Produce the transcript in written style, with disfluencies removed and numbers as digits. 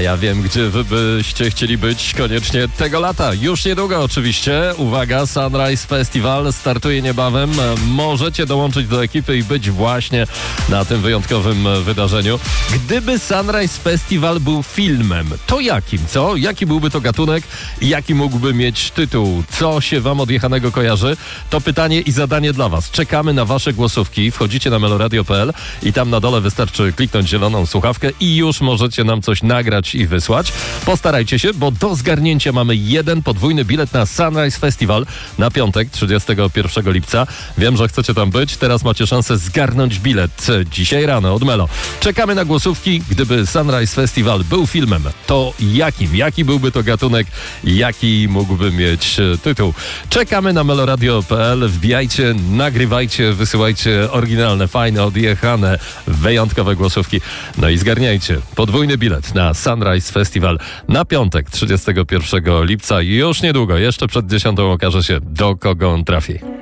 ja wiem, gdzie wy byście chcieli być koniecznie tego lata. Już niedługo oczywiście. Uwaga, Sunrise Festival startuje niebawem. Możecie dołączyć do ekipy i być właśnie na tym wyjątkowym wydarzeniu. Gdyby Sunrise Festival był filmem, to jakim, co? Jaki byłby to gatunek? Jaki mógłby mieć tytuł? Co się wam odjechanego kojarzy? To pytanie i zadanie dla was. Czekamy na wasze głosówki. Wchodzicie na meloradio.pl i tam na dole wystarczy kliknąć zieloną słuchawkę i już możecie nam coś nagrać i wysłać. Postarajcie się, bo do zgarnięcia mamy jeden podwójny bilet na Sunrise Festival na piątek, 31 lipca. Wiem, że chcecie tam być. Teraz macie szansę zgarnąć bilet dzisiaj rano od Melo. Czekamy na głosówki. Gdyby Sunrise Festival był filmem, to jakim? Jaki byłby to gatunek? Jaki mógłby mieć tytuł? Czekamy na meloradio.pl. Wbijajcie, nagrywajcie, wysyłajcie oryginalne, fajne, odjechane, wyjątkowe głosówki. No i zgarniajcie podwójny bilet na Sunrise Festival na piątek, 31 lipca. Już niedługo, jeszcze przed 10 okaże się, do kogo on trafi.